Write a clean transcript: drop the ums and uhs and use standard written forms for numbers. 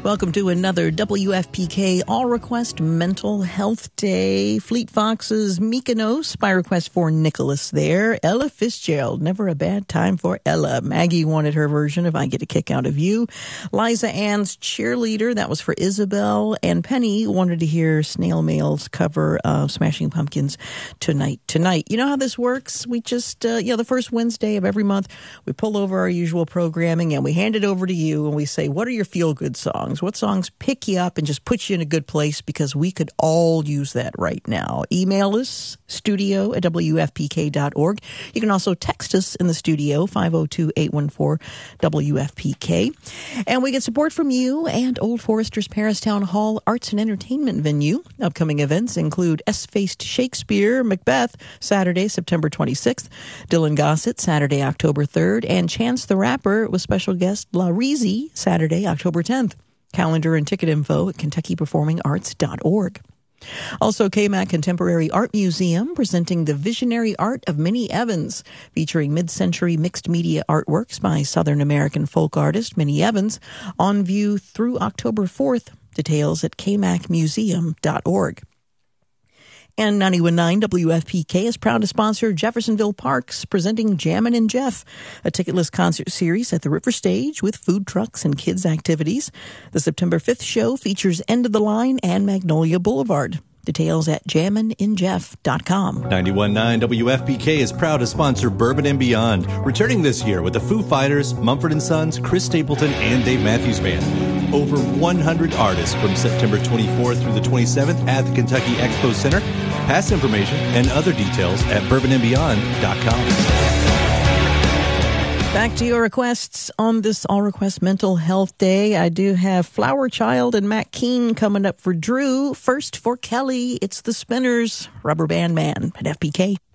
Welcome to another WFPK All Request Mental Health Day. Fleet Foxes, Mykonos, by request for Nicholas there. Ella Fitzgerald, never a bad time for Ella. Maggie wanted her version of I Get a Kick Out of You. Liza Ann's Cheerleader, that was for Isabel. And Penny wanted to hear Snail Mail's cover of Smashing Pumpkins, Tonight. You know how this works? We just, the first Wednesday of every month, we pull over our usual programming and we hand it over to you and we say, what are your feel-good songs? What songs pick you up and just put you in a good place? Because we could all use that right now. Email us, studio@wfpk.org. You can also text us in the studio, 502-814-WFPK. And we get support from you and Old Foresters Paris Town Hall Arts and Entertainment Venue. Upcoming events include S-Faced Shakespeare, Macbeth, Saturday, September 26th, Dylan Gossett, Saturday, October 3rd, and Chance the Rapper with special guest La Reezy, Saturday, October 10th. Calendar and ticket info at KentuckyPerformingArts.org. Also, KMAC Contemporary Art Museum presenting the visionary art of Minnie Evans, featuring mid-century mixed media artworks by Southern American folk artist Minnie Evans, on view through October 4th. Details at kmacmuseum.org. And 91.9 WFPK is proud to sponsor Jeffersonville Parks, presenting Jammin' and Jeff, a ticketless concert series at the River Stage with food trucks and kids' activities. The September 5th show features End of the Line and Magnolia Boulevard. Details at jamminandjeff.com. 91.9 WFPK is proud to sponsor Bourbon and Beyond, returning this year with the Foo Fighters, Mumford & Sons, Chris Stapleton, and Dave Matthews Band. Over 100 artists from September 24th through the 27th at the Kentucky Expo Center. Past information and other details at bourbonandbeyond.com. Back to your requests on this All Request Mental Health Day. I do have Flower Child and Matt Keane coming up for Drew. First for Kelly, it's the Spinners, Rubber Band Man at FPK.